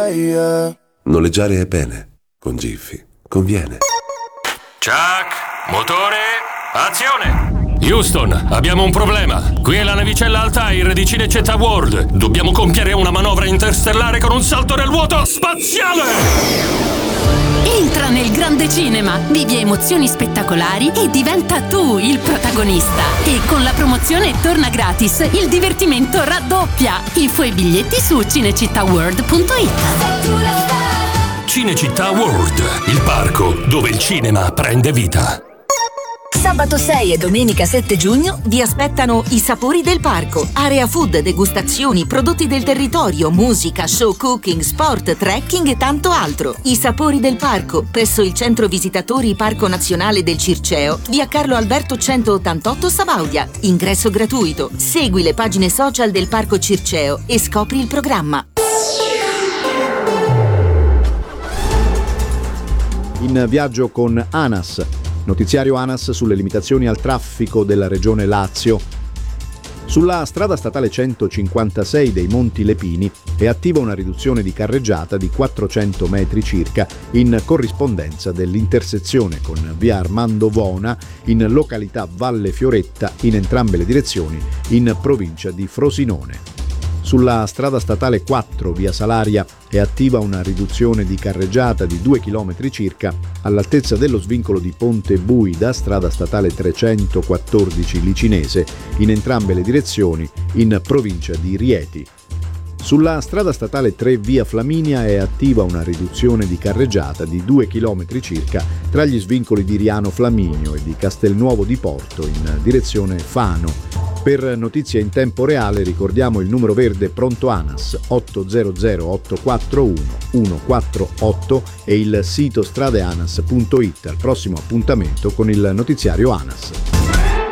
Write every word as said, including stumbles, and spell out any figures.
yeah. Noleggiare è bene, con Jiffy conviene. Chuck, motore, azione! Houston, abbiamo un problema. Qui è la navicella Altair di Cinecittà World. Dobbiamo compiere una manovra interstellare con un salto nel vuoto spaziale! Entra nel grande cinema, vivi emozioni spettacolari e diventa tu il protagonista. E con la promozione Torna Gratis, il divertimento raddoppia. Info e biglietti su cinecittàworld punto it. Cinecittà World, il parco dove il cinema prende vita. Sabato sei e domenica sette giugno vi aspettano i sapori del parco. Area food, degustazioni, prodotti del territorio, musica, show cooking, sport, trekking e tanto altro. I sapori del parco presso il centro visitatori Parco Nazionale del Circeo, via Carlo Alberto centottantotto Sabaudia. Ingresso gratuito. Segui le pagine social del Parco Circeo e scopri il programma. In viaggio con ANAS. Notiziario ANAS sulle limitazioni al traffico della regione Lazio. Sulla strada statale centocinquantasei dei Monti Lepini è attiva una riduzione di carreggiata di quattrocento metri circa in corrispondenza dell'intersezione con via Armando Vona in località Valle Fioretta in entrambe le direzioni in provincia di Frosinone. Sulla strada statale quattro via Salaria è attiva una riduzione di carreggiata di due chilometri circa all'altezza dello svincolo di Ponte Buida, strada statale trecentoquattordici Licinese, in entrambe le direzioni in provincia di Rieti. Sulla strada statale tre via Flaminia è attiva una riduzione di carreggiata di due chilometri circa tra gli svincoli di Riano Flaminio e di Castelnuovo di Porto in direzione Fano. Per notizie in tempo reale ricordiamo il numero verde pronto ANAS otto zero zero otto quattro uno uno quattro otto e il sito stradeanas punto it. Al prossimo appuntamento con il notiziario ANAS.